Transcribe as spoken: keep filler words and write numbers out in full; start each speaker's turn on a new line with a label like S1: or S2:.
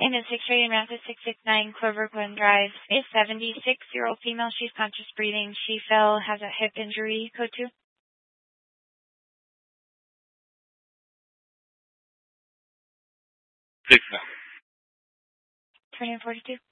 S1: In a six rated Mazda six six nine Clover Glen Drive, a seventy-six-year-old female. She's conscious breathing. She fell, has a hip injury. Code two.
S2: Six now.
S1: twenty forty-two.